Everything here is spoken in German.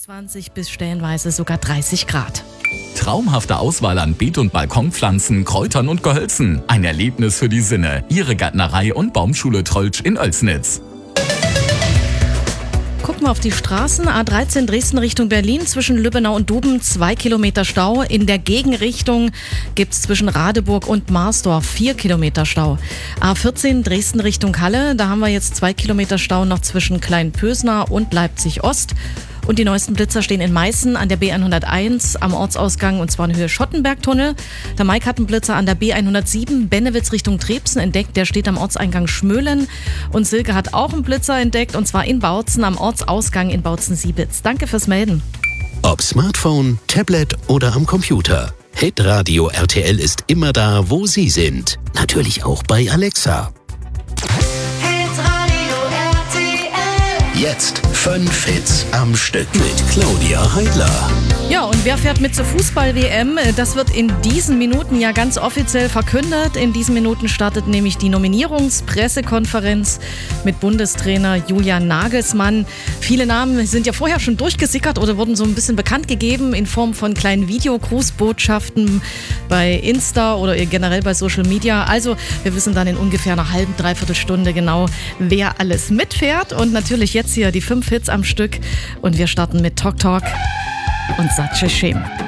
20 bis stellenweise sogar 30 Grad. Traumhafte Auswahl an Beet- und Balkonpflanzen, Kräutern und Gehölzen. Ein Erlebnis für die Sinne. Ihre Gärtnerei und Baumschule Trolltsch in Oelsnitz. Gucken wir auf die Straßen. A13 Dresden Richtung Berlin zwischen Lübbenau und Duben 2 Kilometer Stau. In der Gegenrichtung gibt es zwischen Radeburg und Marsdorf 4 Kilometer Stau. A14 Dresden Richtung Halle, da haben wir jetzt 2 Kilometer Stau noch zwischen Kleinpösnar und Leipzig Ost. Und die neuesten Blitzer stehen in Meißen an der B101 am Ortsausgang und zwar in Höhe Schottenbergtunnel. Der Mike hat einen Blitzer an der B107 Bennewitz Richtung Trebsen entdeckt. Der steht am Ortseingang Schmöhlen. Und Silke hat auch einen Blitzer entdeckt und zwar in Bautzen am Ortsausgang in Bautzen-Siebitz. Danke fürs Melden. Ob Smartphone, Tablet oder am Computer. Hitradio RTL ist immer da, wo Sie sind. Natürlich auch bei Alexa. Jetzt 5 Hits am Stück mit Claudia Heidler. Ja, und wer fährt mit zur Fußball-WM? Das wird in diesen Minuten ja ganz offiziell verkündet. In diesen Minuten startet nämlich die Nominierungspressekonferenz mit Bundestrainer Julian Nagelsmann. Viele Namen sind ja vorher schon durchgesickert oder wurden so ein bisschen bekannt gegeben in Form von kleinen Videogrußbotschaften bei Insta oder generell bei Social Media. Also wir wissen dann in ungefähr einer halben, dreiviertel Stunde genau, wer alles mitfährt. Und natürlich jetzt hier die 5 Hits am Stück. Und wir starten mit Tok Tok und Such a Shame.